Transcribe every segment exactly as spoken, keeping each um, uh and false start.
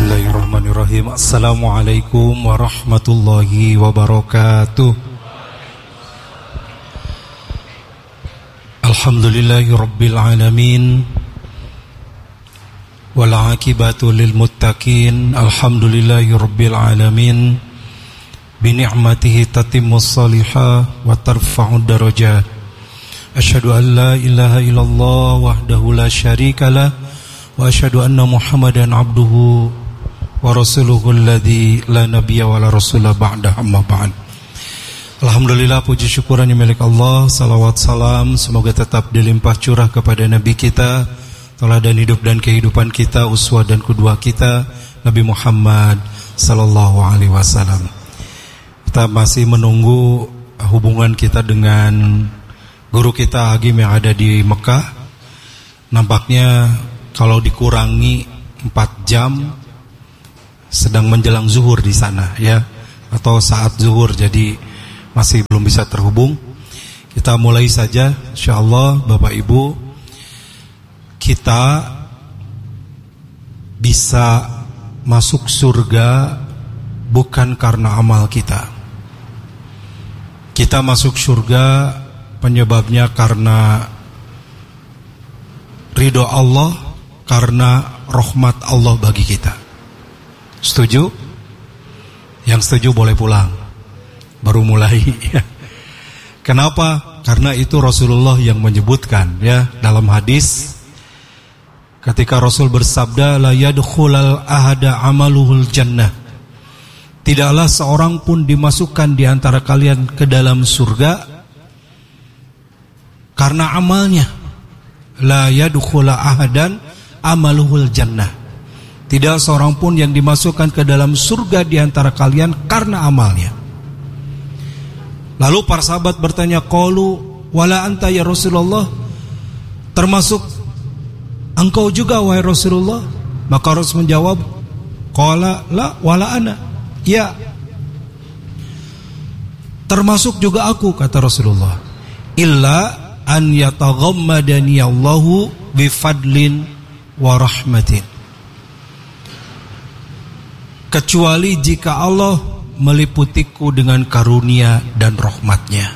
Bismillahirrahmanirrahim. Assalamualaikum warahmatullahi wabarakatuh. Alhamdulillahi rabbil alamin, wal aqibatu lil muttaqin. Alhamdulillahi rabbil alamin, bi ni'matihi tatimmus salihah wa tarfa'ud darajat. Asyhadu an la ilaha illallah wahdahu la syarikalah wa asyhadu anna Muhammadan abduhu wa rasuluhu alladzi la nabiyya wa la rasula ba'da, amma ba'd. Alhamdulillah, puji syukuran yang milik Allah. Salawat salam semoga tetap dilimpah curah kepada Nabi kita, teladan hidup dan kehidupan kita, uswah dan qudwah kita, Nabi Muhammad sallallahu alaihi wasallam. Kita masih menunggu hubungan kita dengan guru kita Agim yang ada di Mekah. Nampaknya kalau dikurangi empat jam sedang menjelang zuhur di sana, ya, atau saat zuhur, jadi masih belum bisa terhubung. Kita mulai saja, insyaallah. Bapak Ibu, kita bisa masuk surga bukan karena amal kita. Kita masuk surga penyebabnya karena ridho Allah, karena rahmat Allah bagi kita. Setuju? Yang setuju boleh pulang. Baru mulai. Kenapa? Karena itu Rasulullah yang menyebutkan, ya, dalam hadis ketika Rasul bersabda, la yadkhulul ahada amaluhul jannah. Tidaklah seorang pun dimasukkan di antara kalian ke dalam surga karena amalnya. La yadkhulul ahadan amaluhul jannah. Tidak seorang pun yang dimasukkan ke dalam surga di antara kalian karena amalnya. Lalu para sahabat bertanya, qalu wala anta ya Rasulullah, termasuk engkau juga wahai Rasulullah? Maka Rasul menjawab, qala la wala ana, ya, termasuk juga aku, kata Rasulullah, illa an yataghammadani Allahu bifadlin wa rahmatin, kecuali jika Allah meliputiku dengan karunia dan rahmatnya.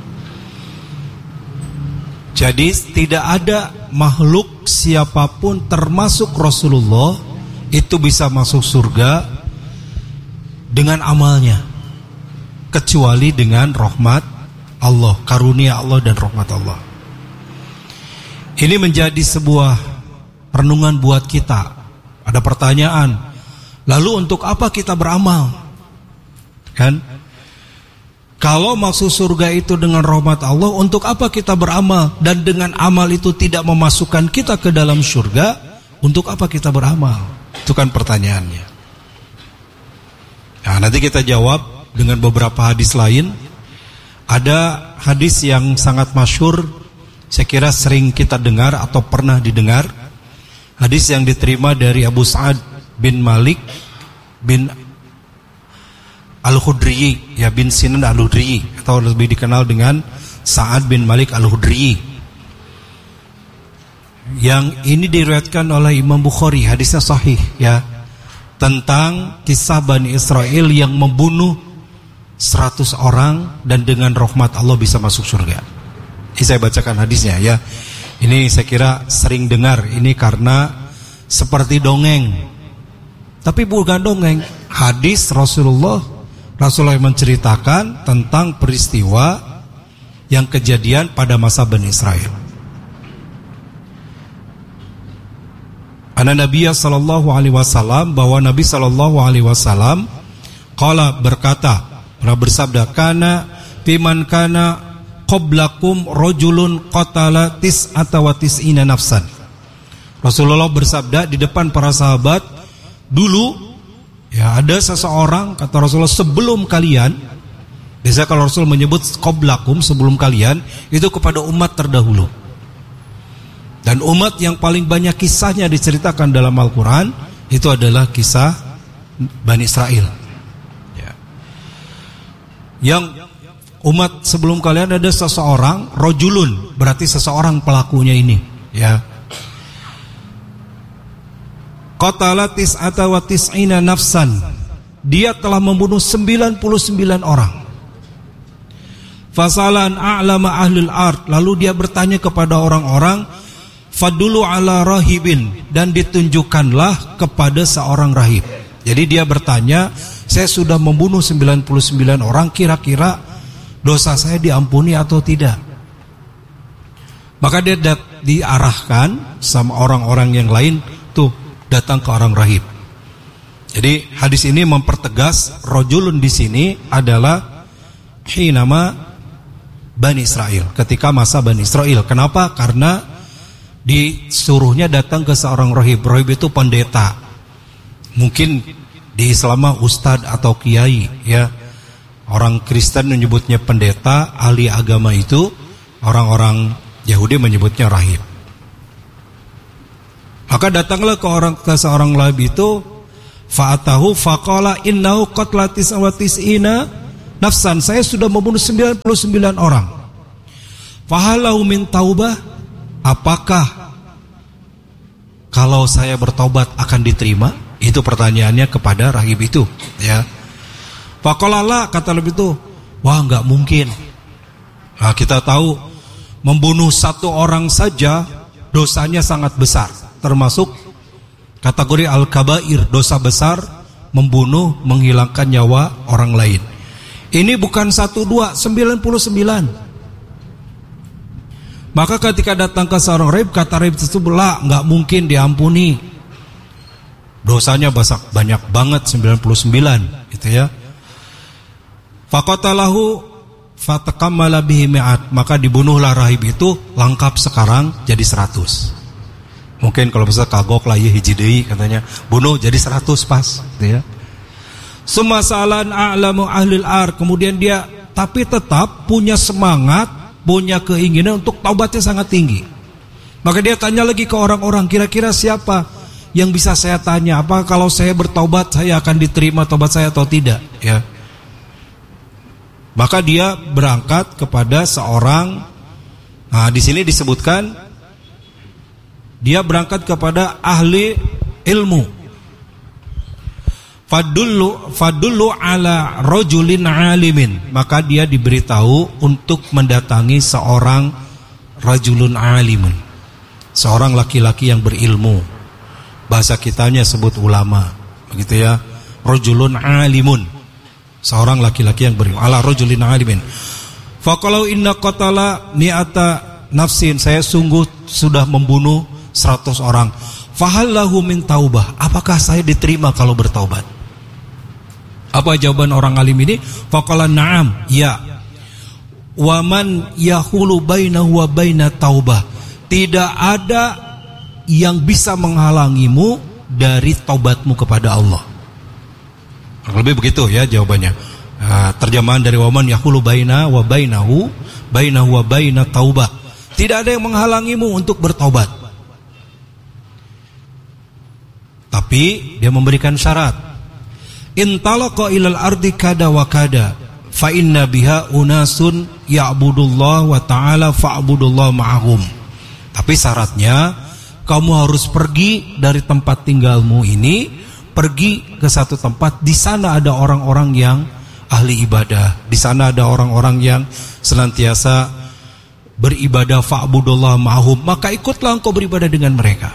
Jadi tidak ada makhluk siapapun termasuk Rasulullah itu bisa masuk surga dengan amalnya, kecuali dengan rahmat Allah, karunia Allah dan rahmat Allah. Ini menjadi sebuah renungan buat kita. Ada pertanyaan, lalu untuk apa kita beramal? Kan? Kalau masuk surga itu dengan rahmat Allah, untuk apa kita beramal? Dan dengan amal itu tidak memasukkan kita ke dalam surga, untuk apa kita beramal? Itu kan pertanyaannya. Nah, nanti kita jawab dengan beberapa hadis lain. Ada hadis yang sangat masyhur, saya kira sering kita dengar atau pernah didengar. Hadis yang diterima dari Abu Sa'ad bin Malik bin Al-Khudri, ya, bin Sinan Al-Khudri, atau lebih dikenal dengan Sa'ad bin Malik Al-Khudri. Yang ini diriwayatkan oleh Imam Bukhari, hadisnya sahih, ya, tentang kisah Bani Israel yang membunuh seratus orang dan dengan rahmat Allah bisa masuk surga. Ini saya bacakan hadisnya, ya. Ini saya kira sering dengar, ini karena seperti dongeng. Tapi bukan dongeng, hadis Rasulullah. Rasulullah menceritakan tentang peristiwa yang kejadian pada masa Bani Israel. Ana Nabiya sallallahu alaihi wasallam, bahwa Nabi sallallahu alaihi wasallam qala, berkata, pernah bersabda, kana fiman kana qablakum rajulun qatala tis'ata wa tis'ina nafsan. Rasulullah bersabda di depan para sahabat, dulu, ya, ada seseorang, kata Rasulullah, sebelum kalian. Biasa kalau Rasul menyebut qablakum, sebelum kalian, itu kepada umat terdahulu. Dan umat yang paling banyak kisahnya diceritakan dalam Al-Quran itu adalah kisah Bani Israel, ya. Yang umat sebelum kalian ada seseorang, rojulun, berarti seseorang pelakunya ini, ya. qatala tis'ata wa tis'ina nafsan, dia telah membunuh sembilan puluh sembilan orang. Fasalan a'lama ahlul ard, lalu dia bertanya kepada orang-orang, fadulu ala rahibin, dan ditunjukkanlah kepada seorang rahib. Jadi dia bertanya, saya sudah membunuh sembilan puluh sembilan orang, kira-kira dosa saya diampuni atau tidak? Maka dia dat- diarahkan sama orang-orang yang lain, tuh datang ke orang rahib. Jadi hadis ini mempertegas rojulun di sini adalah hinama Bani Israel, ketika masa Bani Israel. Kenapa? Karena disuruhnya datang ke seorang rahib. Rahib itu pendeta. Mungkin di Islam ustadz atau kiai, ya. Orang Kristen menyebutnya pendeta, ahli agama itu. Orang-orang Yahudi menyebutnya rahib. Maka datanglah ke orang ke seorang rahib itu, fa'atahu faqala innahu qatla tis'a wa tis'ina nafsan, saya sudah membunuh sembilan puluh sembilan orang. Fahalau min taubah, apakah kalau saya bertobat akan diterima? Itu pertanyaannya kepada rahib itu, ya. Faqala la, kata rahib itu, wah enggak mungkin. Nah, kita tahu membunuh satu orang saja dosanya sangat besar, termasuk kategori al-kabair, dosa besar, membunuh, menghilangkan nyawa orang lain. Ini bukan satu dua, sembilan puluh sembilan. Maka ketika datang ke seorang rahib, kata rahib itu, lah nggak mungkin diampuni. Dosanya banyak, banyak banget, sembilan puluh sembilan, gitu ya. Faqatalahu fataqammala bihi mi'at, maka dibunuhlah rahib itu, lengkap sekarang jadi seratus. Mungkin kalau bisa kagok lah ya hiji deui katanya, bunuh jadi seratus pas, gitu ya. Sumasalan a'lamu ahlil ar, kemudian dia tapi tetap punya semangat, punya keinginan untuk taubatnya sangat tinggi. Maka dia tanya lagi ke orang-orang, kira-kira siapa yang bisa saya tanya, apa kalau saya bertaubat saya akan diterima taubat saya atau tidak, ya. Maka dia berangkat kepada seorang, nah di sini disebutkan dia berangkat kepada ahli ilmu. Fadullu fadullu ala rajulin alimin, maka dia diberitahu untuk mendatangi seorang rajulun alimun, seorang laki-laki yang berilmu. Bahasa kitanya sebut ulama, begitu ya. Rajulun alimun, seorang laki-laki yang berilmu. Ala rajulin alimin. Faqalau inna qatala mi'ata nafsin, saya sungguh sudah membunuh seratus orang. Fahallahu min taubah, apakah saya diterima kalau bertaubat? Apa jawaban orang alim ini? Faqala na'am, ya. Wa man yahulu bainahu wa baina taubah, tidak ada yang bisa menghalangimu dari taubatmu kepada Allah. Lebih begitu ya jawabannya. Nah, terjemahan dari waman yahulu baina wa bainahu bainahu wa baina taubah, tidak ada yang menghalangimu untuk bertaubat. Tapi dia memberikan syarat. Intalaqa ilal ardi kada wa kada fa inna biha unasun ya'budullah wa ta'ala fa'budullah ma'ahum. Tapi syaratnya kamu harus pergi dari tempat tinggalmu ini, pergi ke satu tempat, di sana ada orang-orang yang ahli ibadah, di sana ada orang-orang yang senantiasa beribadah, fa'budullah ma'hum, maka ikutlah engkau beribadah dengan mereka.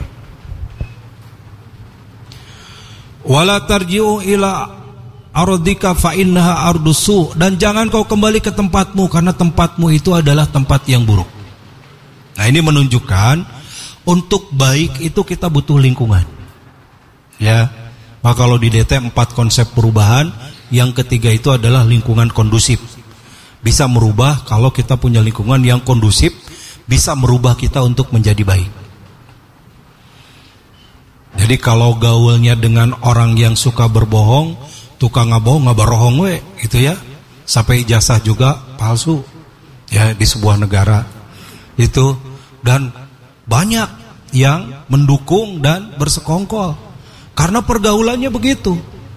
Wala tarji'u ila ardika fa innaha ardusu, dan jangan kau kembali ke tempatmu karena tempatmu itu adalah tempat yang buruk. Nah, ini menunjukkan untuk baik itu kita butuh lingkungan, ya. Maka kalau di D T empat konsep perubahan, yang ketiga itu adalah lingkungan kondusif. Bisa merubah kalau kita punya lingkungan yang kondusif, bisa merubah kita untuk menjadi baik. Jadi kalau gaulnya dengan orang yang suka berbohong, tukang ngabohong, ngabarohong we, gitu ya. Sampai ijazah juga palsu, ya, di sebuah negara itu. Dan banyak yang mendukung dan bersekongkol karena pergaulannya begitu.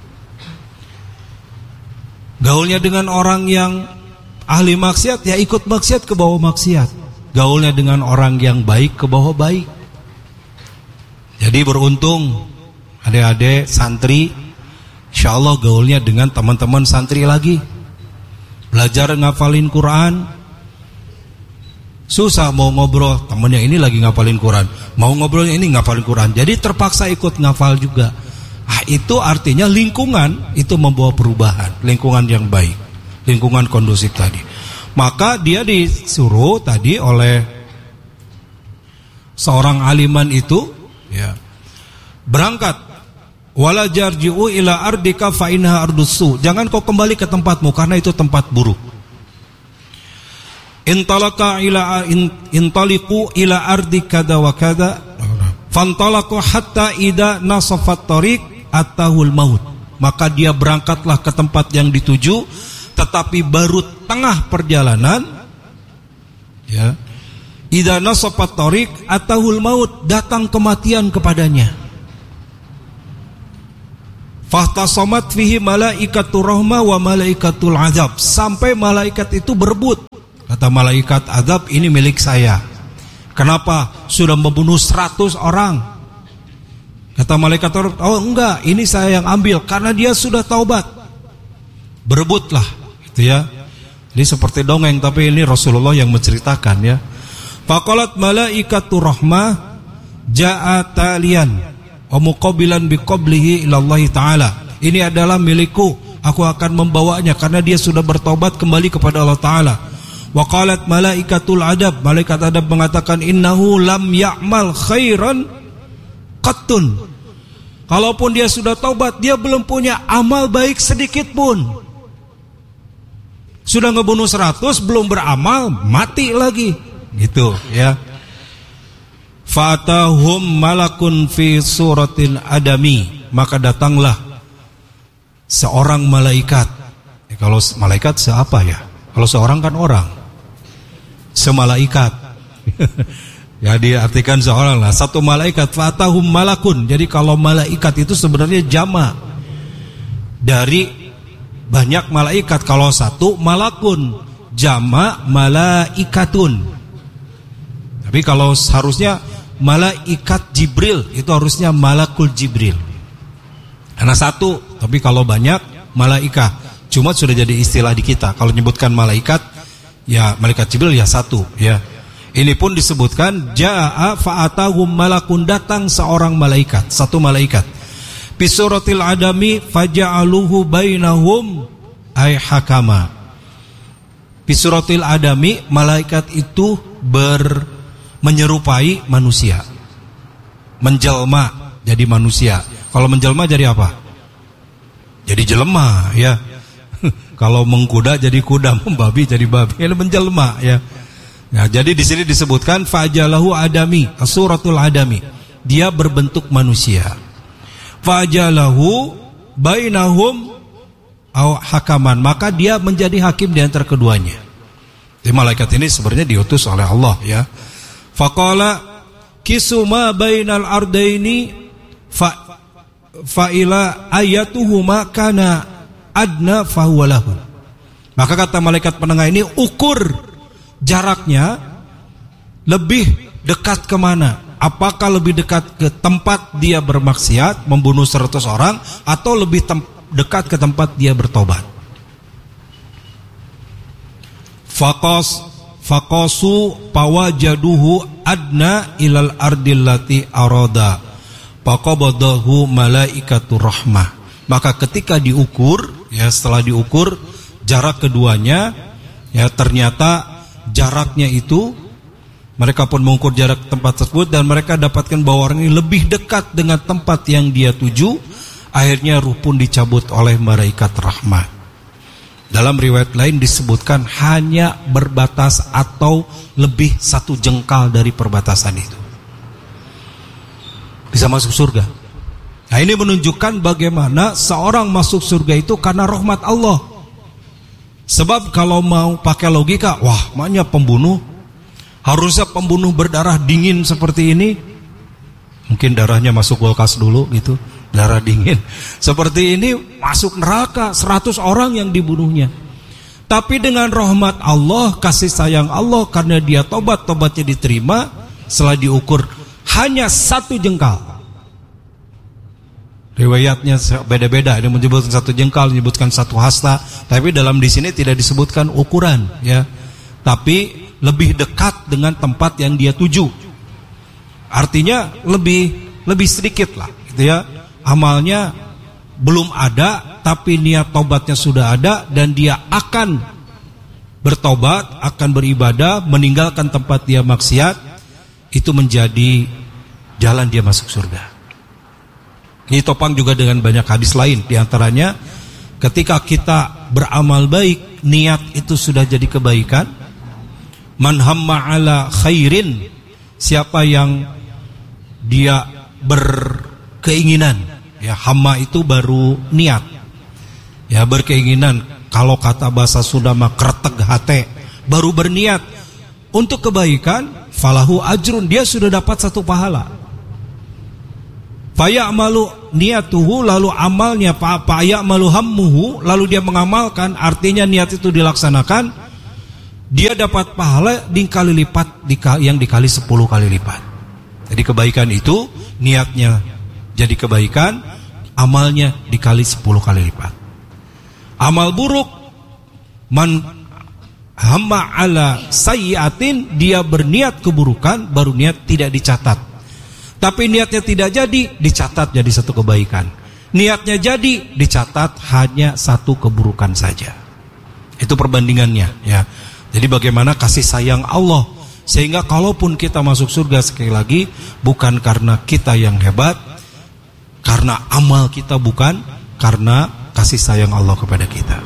Gaulnya dengan orang yang ahli maksiat, ya ikut maksiat ke bawah maksiat. Gaulnya dengan orang yang baik ke bawah baik. Jadi beruntung adik-adik santri, insya Allah gaulnya dengan teman-teman santri lagi. Belajar ngafalin Quran. Susah mau ngobrol, temennya ini lagi ngafalin Quran, mau ngobrolnya ini ngafalin Quran, jadi terpaksa ikut ngafal juga. Ah, itu artinya lingkungan itu membawa perubahan, lingkungan yang baik, lingkungan kondusif tadi. Maka dia disuruh tadi oleh seorang aliman itu, ya, berangkat. Wala jarji'u ila ardika fa innaha ardussu. Jangan kau kembali ke tempatmu karena itu tempat buruk. Intalaka ila intaliqu ila ardi kada wa kada. Fantalaqu hatta ida nasafat tariq atahul maut. Maka dia berangkatlah ke tempat yang dituju, tetapi baru tengah perjalanan, ya, ida nasafat tariq atahul maut, datang kematian kepadanya. Fahtasamat fihi malaikatur rahmah wa malaikatul azab. Sampai malaikat itu berebut. Kata malaikat azab, ini milik saya. Kenapa? Sudah membunuh seratus orang. Kata malaikat, oh enggak, ini saya yang ambil karena dia sudah taubat. Berebutlah, gitu ya. Ini seperti dongeng, tapi ini Rasulullah yang menceritakan, ya. Faqalat malaikatur rahmah ja'a talian wa muqabilan biqablihi ilallahi ta'ala. Ini adalah milikku, aku akan membawanya karena dia sudah bertobat kembali kepada Allah Ta'ala. Wa qalat malaikatul adab, malaikat adab mengatakan innahu lam ya'mal khairan qattun. Kalaupun dia sudah taubat, dia belum punya amal baik sedikit pun. Sudah ngebunuh seratus, belum beramal, mati lagi. Gitu, ya. Fatahum malakun fi suratil adami. Maka datanglah seorang malaikat. Ya, kalau malaikat siapa ya? Kalau seorang kan orang. Semalaikat. Ya, diartikan seorang lah. Satu malaikat. Fatahum malakun. Jadi kalau malaikat itu sebenarnya jama' dari banyak malaikat. Kalau satu malakun, jama' malaikatun. Tapi kalau harusnya malaikat Jibril, itu harusnya malakul Jibril. Karena satu, tapi kalau banyak malaikat. Cuma sudah jadi istilah di kita. Kalau menyebutkan malaikat, ya malaikat Jibril ya satu, ya. Ini pun disebutkan jaa fa'atahum malakun, datang seorang malaikat, satu malaikat. Fi suratil adami faja'aluhu bainahum ay hakama. Fi suratil adami, malaikat itu ber menyerupai manusia, menjelma jadi manusia. Kalau menjelma jadi apa? Jadi jelema, ya. Kalau mengkuda jadi kuda, membabi jadi babi, ini menjelma, ya. Nah, jadi di sini disebutkan fajalahu adami, suratul adami. Dia berbentuk manusia. Fajalahu bainahum au hakaman, maka dia menjadi hakim di antara keduanya. Jadi malaikat ini sebenarnya diutus oleh Allah, ya. Faqala kisuma bainal ardaini fa fa ila ayatuhuma kana adna fahuwalahu. Maka kata malaikat penengah ini, ukur jaraknya lebih dekat kemana? Apakah lebih dekat ke tempat dia bermaksiat, membunuh seratus orang, atau lebih dekat ke tempat dia bertobat? Faqas faqasu pawajaduhu adna ilal ardillati arada faqabadahu malaikatur rahmah. Maka ketika diukur, ya setelah diukur jarak keduanya, ya ternyata jaraknya itu, mereka pun mengukur jarak tempat tersebut dan mereka dapatkan bahwa orang ini lebih dekat dengan tempat yang dia tuju. Akhirnya ruh pun dicabut oleh malaikat rahmat. Dalam riwayat lain disebutkan hanya berbatas atau lebih satu jengkal dari perbatasan itu, bisa masuk surga. Nah, ini menunjukkan bagaimana seorang masuk surga itu karena rahmat Allah. Sebab kalau mau pakai logika, wah maknya pembunuh, harusnya pembunuh berdarah dingin seperti ini. Mungkin darahnya masuk kulkas dulu gitu, darah dingin. Seperti ini masuk neraka, seratus orang yang dibunuhnya. Tapi dengan rahmat Allah, kasih sayang Allah, karena dia tobat, tobatnya diterima. Setelah diukur hanya satu jengkal, Riwayatnya beda-beda, ada menyebutkan satu jengkal, menyebutkan satu hasta, tapi dalam di sini tidak disebutkan ukuran, ya. Tapi lebih dekat dengan tempat yang dia tuju. Artinya lebih lebih sedikit lah, gitu ya. Amalnya belum ada, tapi niat tobatnya sudah ada, dan dia akan bertobat, akan beribadah, meninggalkan tempat dia maksiat, itu menjadi jalan dia masuk surga. Ini topang juga dengan banyak hadis lain. Di antaranya, ketika kita beramal baik, niat itu sudah jadi kebaikan. Man hamma ala khairin, siapa yang dia berkeinginan, ya, hamma itu baru niat, ya, berkeinginan. Kalau kata bahasa Sunda mah kretek hate, baru berniat untuk kebaikan, falahu ajrun, dia sudah dapat satu pahala. Faya'malu niyatuhu, lalu amalnya faya'malu hammuhu, lalu dia mengamalkan, artinya niat itu dilaksanakan, dia dapat pahala dikali lipat, yang dikali sepuluh kali lipat. Jadi kebaikan itu niatnya jadi kebaikan, amalnya dikali sepuluh kali lipat. Amal buruk, man hamma ala sayyiatin, dia berniat keburukan, baru niat tidak dicatat. Tapi niatnya tidak jadi, dicatat jadi satu kebaikan. Niatnya jadi, dicatat hanya satu keburukan saja. Itu perbandingannya, ya. Jadi bagaimana kasih sayang Allah, sehingga kalaupun kita masuk surga, sekali lagi, bukan karena kita yang hebat, karena amal kita, bukan karena kasih sayang Allah kepada kita.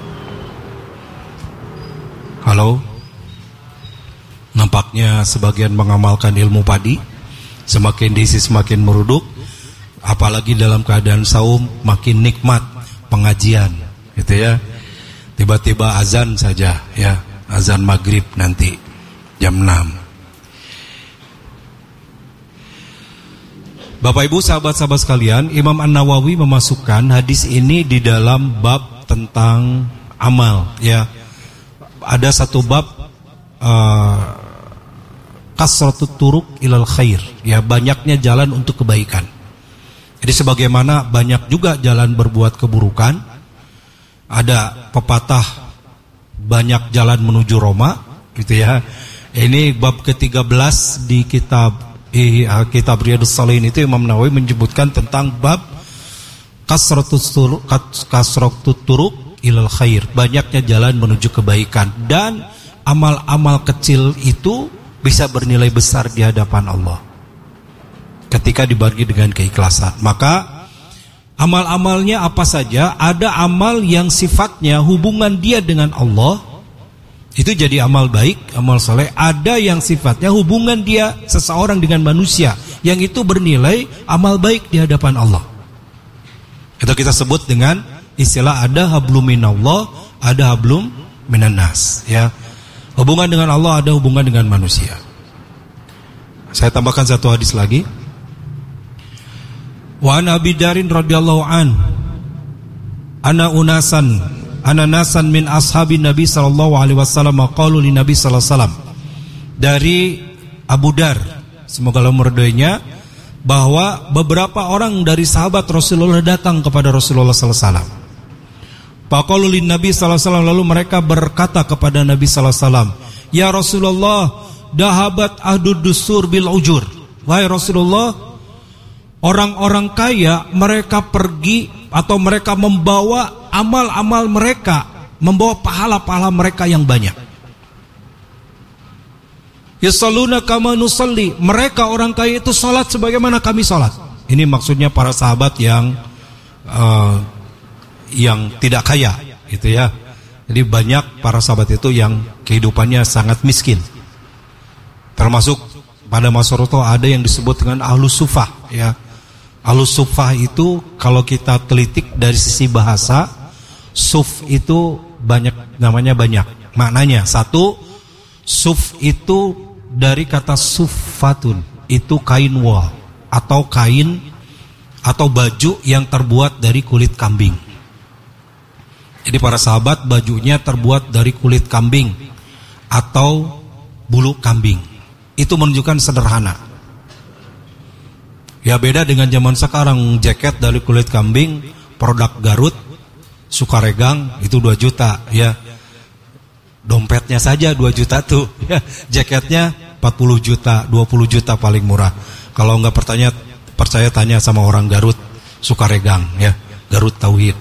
Halo, nampaknya sebagian mengamalkan ilmu padi, semakin diisi semakin meruduk, apalagi dalam keadaan saum makin nikmat pengajian, gitu ya. Tiba-tiba azan saja, ya, azan maghrib nanti jam enam. Bapak Ibu, sahabat-sahabat sekalian, Imam An-Nawawi memasukkan hadis ini di dalam bab tentang amal, ya. Ada satu bab uh, kasratut turuk ilal khair, ya, banyaknya jalan untuk kebaikan. Jadi sebagaimana banyak juga jalan berbuat keburukan, ada pepatah banyak jalan menuju Roma, gitu ya. Ini bab ke tiga belas di kitab eh, kitab Riyadhus Shalihin itu Imam Nawawi menyebutkan tentang bab kasratut turuk kasratut turuk ilal khair, banyaknya jalan menuju kebaikan, dan amal-amal kecil itu bisa bernilai besar di hadapan Allah ketika dibagi dengan keikhlasan. Maka amal-amalnya apa saja, ada amal yang sifatnya hubungan dia dengan Allah, itu jadi amal baik, amal soleh. Ada yang sifatnya hubungan dia seseorang dengan manusia, yang itu bernilai amal baik di hadapan Allah. Itu kita sebut dengan istilah ada hablum minallah, ada hablum minannas, ya. Hubungan dengan Allah, ada hubungan dengan manusia. Saya tambahkan satu hadis lagi. Wa an Abi Darin radhiyallahu an, ana unasan, ana nasan min ashabin Nabi sallallahu alaihi wasallam qalu li Nabi sallallahu alaihi wasallam. Dari Abu Dar, semoga Allah meridhoinya, bahwa beberapa orang dari sahabat Rasulullah datang kepada Rasulullah sallallahu alaihi wasallam. Faqalu lin Nabi sallallahu alaihi wasallam, lalu mereka berkata kepada Nabi sallallahu alaihi wasallam, "Ya Rasulullah, dahabat ahdud dusur bil ujur." Wahai Rasulullah, orang-orang kaya mereka pergi atau mereka membawa amal-amal mereka, membawa pahala-pahala mereka yang banyak. Yusalluna kama nusalli, mereka orang kaya itu salat sebagaimana kami salat. Ini maksudnya para sahabat yang uh, yang tidak kaya, gitu ya. Jadi banyak para sahabat itu yang kehidupannya sangat miskin. Termasuk pada masa Rasulullah ada yang disebut dengan ahlus sufah, ya. Ahlus sufah itu kalau kita telitik dari sisi bahasa, suf itu banyak, namanya banyak. Maknanya satu, suf itu dari kata sufatun, itu kain wol atau kain atau baju yang terbuat dari kulit kambing. Jadi para sahabat bajunya terbuat dari kulit kambing atau bulu kambing. Itu menunjukkan sederhana. Ya beda dengan zaman sekarang, jaket dari kulit kambing, produk Garut, Sukaregang itu dua juta ya. Dompetnya saja dua juta tuh ya. Jaketnya empat puluh juta, dua puluh juta paling murah. Kalau enggak pertanya, percaya tanya sama orang Garut, Sukaregang ya, Garut Tauhid.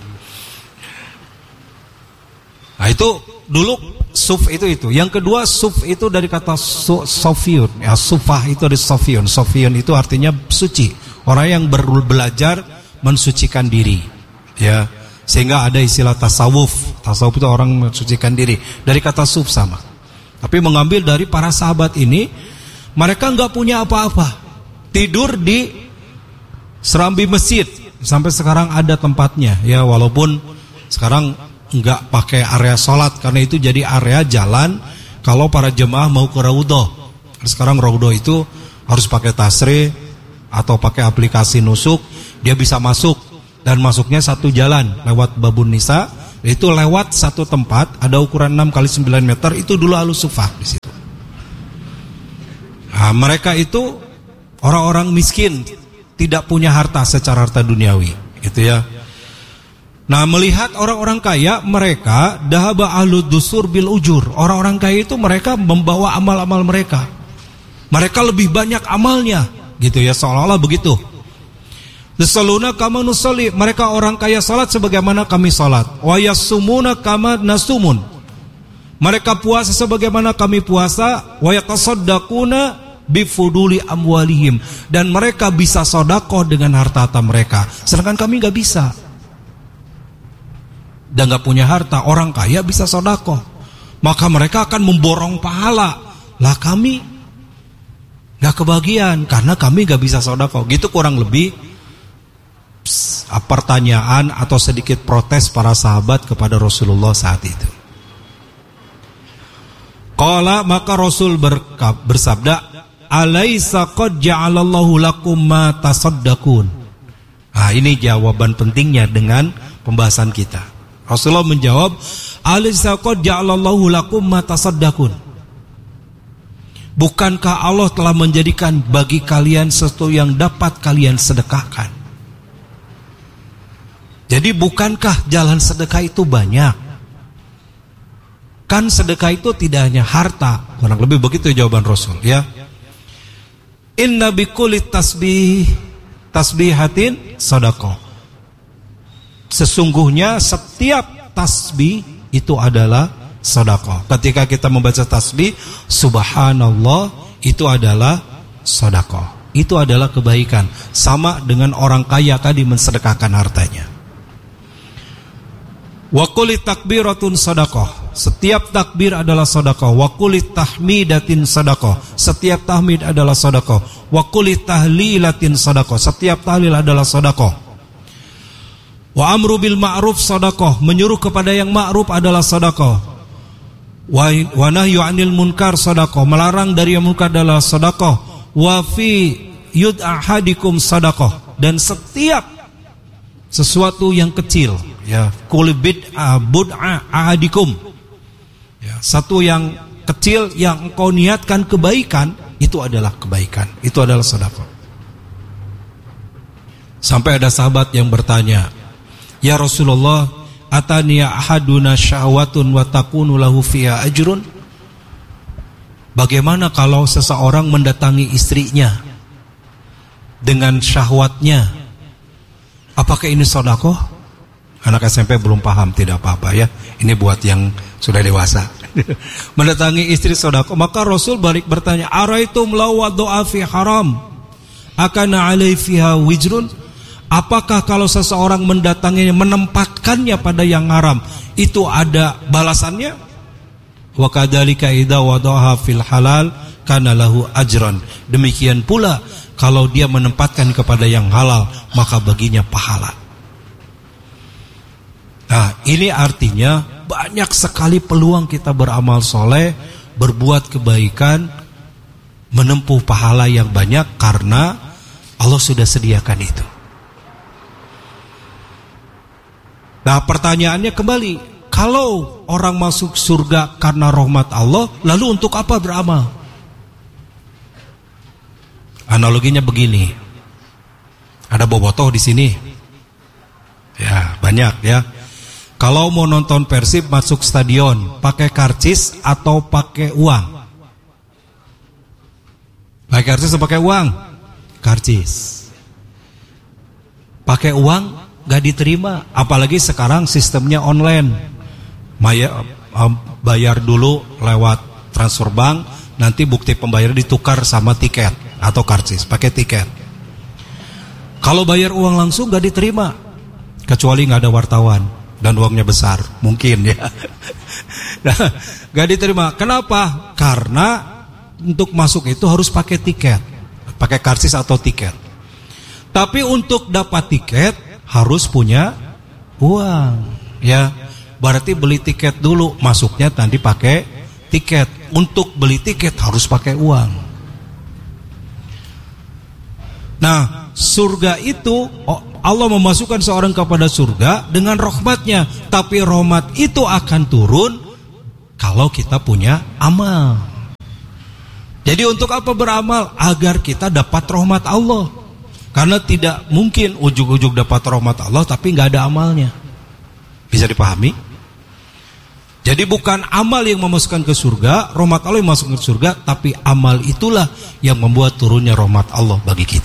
Nah itu dulu suf itu itu. Yang kedua suf itu dari kata su, sofiun ya, sufah itu dari sofiun. Sofiun itu artinya suci. Orang yang ber, belajar mensucikan diri ya. Sehingga ada istilah tasawuf. Tasawuf itu orang mensucikan diri. Dari kata suf sama. Tapi mengambil dari para sahabat ini, mereka enggak punya apa-apa. Tidur di serambi masjid. Sampai sekarang ada tempatnya ya, walaupun sekarang enggak pakai area sholat, karena itu jadi area jalan kalau para jemaah mau ke raudhah. Sekarang raudhah itu harus pakai tasri atau pakai aplikasi nusuk, dia bisa masuk, dan masuknya satu jalan lewat Babun Nisa. Itu lewat satu tempat, ada ukuran enam kali sembilan meter, itu dulu Ahlus Sufah di situ. Nah, mereka itu orang-orang miskin, tidak punya harta secara harta duniawi, gitu ya. Nah, melihat orang-orang kaya, mereka dahaba ahlud dusur bil ujur. Orang-orang kaya itu mereka membawa amal-amal mereka. Mereka lebih banyak amalnya, gitu ya, seolah-olah begitu. Yusalluna kama nusalli, mereka orang kaya salat sebagaimana kami salat. Wa yasumuna kama nasumun, mereka puasa sebagaimana kami puasa. Wa yatasaddaquna bifuduli amwalihim, dan mereka bisa sedekah dengan harta-harta mereka, sedangkan kami enggak bisa. Dan enggak punya harta, orang kaya bisa sedekah, maka mereka akan memborong pahala. Lah kami enggak kebagian karena kami enggak bisa sedekah. Gitu kurang lebih pertanyaan atau sedikit protes para sahabat kepada Rasulullah saat itu. Qala, maka Rasul berkab, bersabda, alaisa qad ja'alallahu lakum ma tasaddaqun. Nah, ini jawaban pentingnya dengan pembahasan kita. Rasulullah menjawab, alaisa qad ja'alallahu lakum ma tasaddaqun. Bukankah Allah telah menjadikan bagi kalian sesuatu yang dapat kalian sedekahkan? Jadi bukankah jalan sedekah itu banyak? Kan sedekah itu tidak hanya harta. Kurang lebih begitu jawaban Rasul ya. Inna bikulli tasbih tasbihatin sadaqah. Sesungguhnya setiap tasbih itu adalah sedekah. Ketika kita membaca tasbih subhanallah, itu adalah sedekah. Itu adalah kebaikan. Sama dengan orang kaya tadi mensedekahkan hartanya. Wa kulli takbiratun sadaqah, setiap takbir adalah sedekah. Wa kulli tahmidatin sadaqah, setiap tahmid adalah sedekah. Wa kulli tahlilatin sadaqah, setiap tahlil adalah sedekah. Wa amru bil ma'ruf sadaqah, menyuruh kepada yang ma'ruf adalah sedekah. Wa nahyu 'anil munkar sadaqah, melarang dari yang munkar adalah sedekah. Wa fi yud ahadikum sadaqah, dan setiap sesuatu yang kecil ya, kul bid'a bud'a ahadikum ya, satu yang kecil yang engkau niatkan kebaikan, itu adalah kebaikan, itu adalah sedekah. Sampai ada sahabat yang bertanya, ya Rasulullah, ataniya ahaduna syahwatun wa takunu lahu fiha ajrun. Bagaimana kalau seseorang mendatangi istrinya dengan syahwatnya, apakah ini sedekah? Anak S M P belum paham, tidak apa-apa ya. Ini buat yang sudah dewasa. Mendatangi istri sedekah. Maka Rasul balik bertanya, araitum law wada'a fi haram akana alai fiha wijrun? Apakah kalau seseorang mendatanginya, menempatkannya pada yang haram, itu ada balasannya? Wa kadzalika idza wada'aha fil halal kana lahu ajran. Demikian pula kalau dia menempatkan kepada yang halal, maka baginya pahala. Nah, ini artinya banyak sekali peluang kita beramal soleh, berbuat kebaikan, menempuh pahala yang banyak karena Allah sudah sediakan itu. Nah, pertanyaannya kembali, kalau orang masuk surga karena rahmat Allah, lalu untuk apa beramal? Analoginya begini, Ada bobotoh di sini? Ya, banyak ya. Kalau mau nonton Persib masuk stadion, pakai karcis atau pakai uang? Pakai karcis atau pakai uang? Karcis. Pakai uang gak diterima, apalagi sekarang sistemnya online. Maya, bayar dulu lewat transfer bank, nanti bukti pembayaran ditukar sama tiket atau karcis, pakai tiket. Kalau bayar uang langsung gak diterima, kecuali gak ada wartawan dan uangnya besar, mungkin ya. Nah, gak diterima. Kenapa? Karena untuk masuk itu harus pakai tiket, pakai karcis atau tiket. Tapi untuk dapat tiket harus punya uang, ya. Berarti beli tiket dulu, masuknya nanti pakai tiket. Untuk beli tiket harus pakai uang. Nah, surga itu Allah memasukkan seorang kepada surga dengan rahmatnya. Tapi rahmat itu akan turun kalau kita punya amal. Jadi untuk apa beramal? Agar kita dapat rahmat Allah. Karena tidak mungkin ujug-ujug dapat rahmat Allah tapi gak ada amalnya. Bisa dipahami? Jadi bukan amal yang memasukkan ke surga, rahmat Allah yang memasukkan ke surga, tapi amal itulah yang membuat turunnya rahmat Allah bagi kita.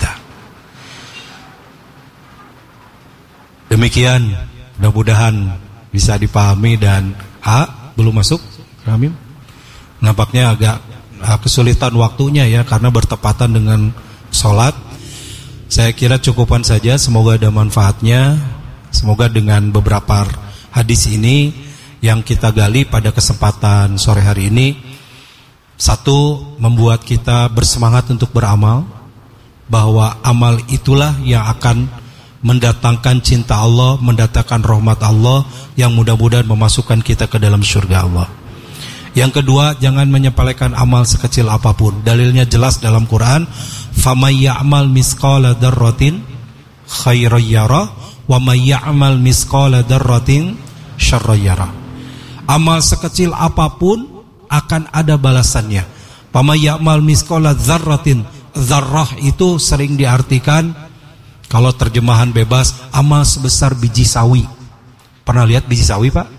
Demikian, mudah-mudahan bisa dipahami. Dan A, belum masuk, Ramim? Nampaknya agak kesulitan waktunya ya, karena bertepatan dengan sholat. Saya kira cukupan saja, semoga ada manfaatnya. Semoga dengan beberapa hadis ini yang kita gali pada kesempatan sore hari ini, satu, membuat kita bersemangat untuk beramal, bahwa amal itulah yang akan mendatangkan cinta Allah, mendatangkan rahmat Allah, yang mudah-mudahan memasukkan kita ke dalam surga Allah. Yang kedua, jangan menyepelekan amal sekecil apapun. Dalilnya jelas dalam Quran, faman ya'mal misqala dzarratin khairan yarah wa may ya'mal misqala dzarratin syarran yarah. Amal sekecil apapun akan ada balasannya. Faman ya'mal misqala dzarratin, dzarrah itu sering diartikan, kalau terjemahan bebas, amal sebesar biji sawi. Pernah lihat biji sawi, Pak?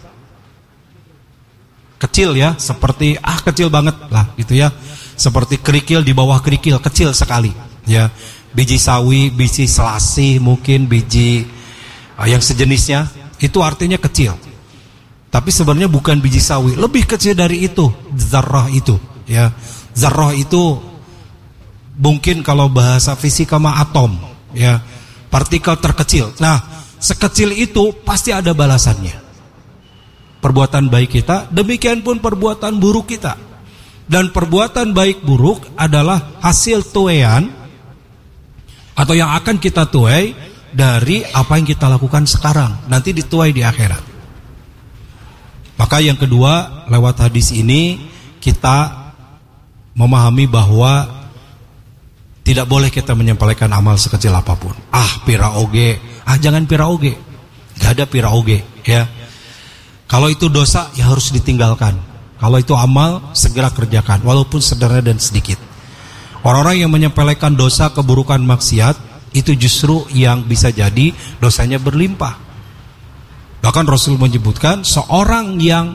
Kecil ya, seperti ah kecil banget lah gitu ya. Seperti kerikil di bawah kerikil, kecil sekali ya. Biji sawi, biji selasih, mungkin biji uh, yang sejenisnya, itu artinya kecil. Tapi sebenarnya bukan biji sawi, lebih kecil dari itu, zarrah itu ya. Zarrah itu mungkin kalau bahasa fisika mah atom ya, partikel terkecil. Nah, sekecil itu pasti ada balasannya. Perbuatan baik kita, demikian pun perbuatan buruk kita. Dan perbuatan baik buruk adalah hasil tuaian, atau yang akan kita tuai dari apa yang kita lakukan sekarang, nanti dituai di akhirat. Maka yang kedua, lewat hadis ini kita memahami bahwa tidak boleh kita menyepelekan amal sekecil apapun. Ah, pira oge, ah jangan pira oge. Gak ada pira oge ya. Kalau itu dosa ya harus ditinggalkan. Kalau itu amal segera kerjakan, walaupun sederhana dan sedikit. Orang-orang yang menyepelekan dosa, keburukan, maksiat, itu justru yang bisa jadi dosanya berlimpah. Bahkan Rasul menyebutkan seorang yang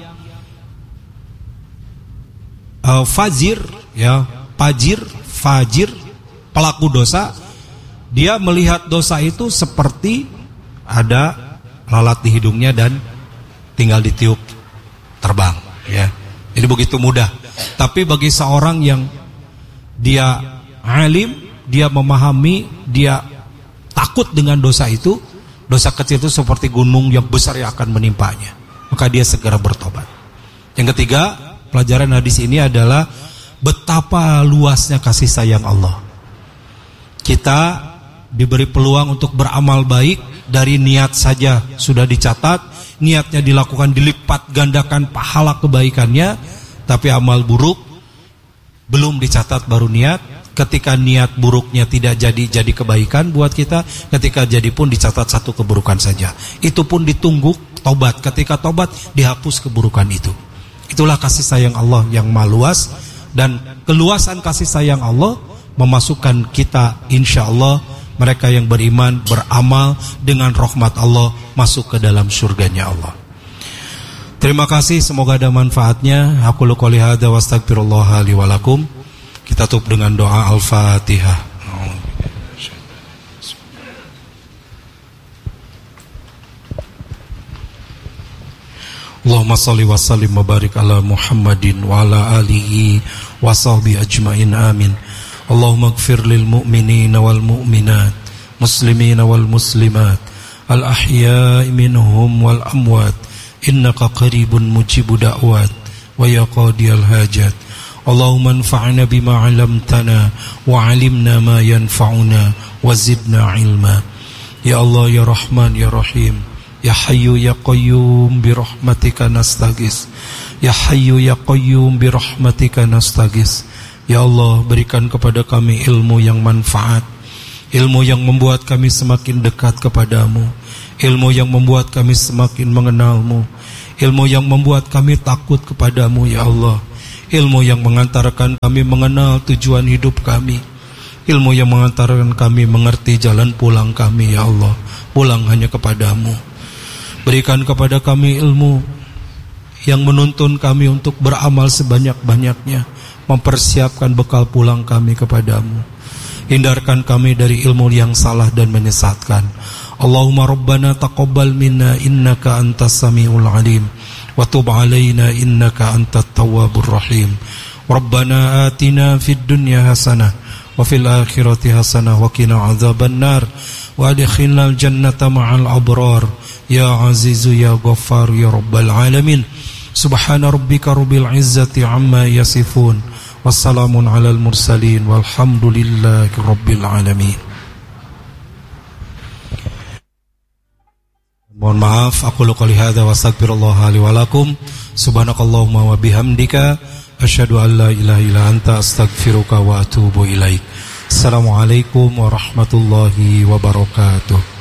uh, fajir, ya, fajir, fajir, pelaku dosa, dia melihat dosa itu seperti ada lalat di hidungnya dan tinggal ditiup terbang, ya. Jadi begitu mudah. Tapi bagi seorang yang dia alim, dia memahami, dia takut dengan dosa itu, dosa kecil itu seperti gunung yang besar yang akan menimpanya, maka dia segera bertobat. Yang ketiga, pelajaran hadis ini adalah betapa luasnya kasih sayang Allah. Kita diberi peluang untuk beramal baik, dari niat saja sudah dicatat, niatnya dilakukan dilipat gandakan pahala kebaikannya. Tapi amal buruk belum dicatat baru niat. Ketika niat buruknya tidak jadi jadi kebaikan buat kita, ketika jadi pun dicatat satu keburukan saja. Itu pun ditunggu tobat. Ketika tobat dihapus keburukan itu. Itulah kasih sayang Allah yang maha luas. Dan keluasan kasih sayang Allah memasukkan kita insya Allah mereka yang beriman, beramal dengan rahmat Allah, masuk ke dalam surganya Allah. Terima kasih, semoga ada manfaatnya. Aku lu qouli hadza wa astaghfirullah li wa lakum. Kita tutup dengan doa Al-Fatihah. Allahumma salli wa sallim wa barik ala Muhammadin wa ala alihi wa sahbihi ajma'in, amin. Allahumma ighfir lil mu'minina wal mu'minat, muslimina wal muslimat, al ahya'i minhum wal amwat, innaka qaribun mujibu da'wat wa ya qadiyal hajat. Allahumma anfa'na bima 'allamtana wa 'alimna ma yanfa'una wa zidna ilma. Ya Allah, ya Rahman, ya Rahim, ya Hayyu ya Qayyum birahmatika nastaghis. Ya Hayyu ya Qayyum birahmatika nastaghis. Ya Allah, berikan kepada kami ilmu yang manfaat, ilmu yang membuat kami semakin dekat kepadamu, ilmu yang membuat kami semakin mengenalmu, ilmu yang membuat kami takut kepadamu ya Allah, ilmu yang mengantarkan kami mengenal tujuan hidup kami, ilmu yang mengantarkan kami mengerti jalan pulang kami ya Allah, pulang hanya kepadamu. Berikan kepada kami ilmu yang menuntun kami untuk beramal sebanyak-banyaknya, mempersiapkan bekal pulang kami kepadamu. Hindarkan kami dari ilmu yang salah dan menyesatkan. Allahumma rabbana taqabbal minna innaka antas samiul alim wa tub alaina innaka antat tawwabur rahim. Rabbana atina fid dunya hasanah wa fil akhirati hasanah wa qina adzaban nar wa adkhilnal jannata ma'al abrar. Ya Azizu ya Ghaffar ya Rabbal Alamin. Subhana rabbika rabbil izzati amma yasifun, wassalamun alal mursalin, walhamdulillahi rabbil alamin. Mohon maaf, aku lu qouli hadza wa astaghfirullah li wa lakum. Subhanakallahumma wa bihamdika asyhadu an la ilaha illa anta astaghfiruka wa atubu ilaik. Assalamualaikum warahmatullahi wabarakatuh.